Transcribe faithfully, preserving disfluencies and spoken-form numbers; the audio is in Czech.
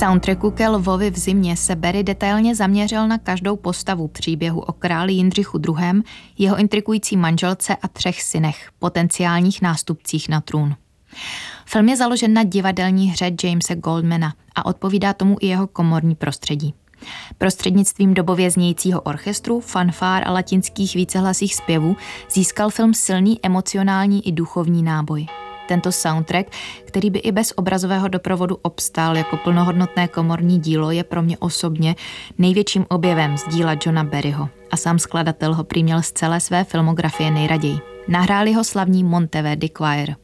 soundtracku ke Lvovi v zimě se Barry detailně zaměřil na každou postavu příběhu o králi Jindřichu druhém., jeho intrikující manželce a třech synech, potenciálních nástupcích na trůn. Film je založen na divadelní hře Jamese Goldmana a odpovídá tomu i jeho komorní prostředí. Prostřednictvím dobově znějícího orchestru, fanfár a latinských vícehlasých zpěvů získal film silný emocionální i duchovní náboj. Tento soundtrack, který by i bez obrazového doprovodu obstál jako plnohodnotné komorní dílo, je pro mě osobně největším objevem z díla Johna Barryho a sám skladatel ho prý měl z celé své filmografie nejraději. Nahráli ho slavní Monteverdi Choir.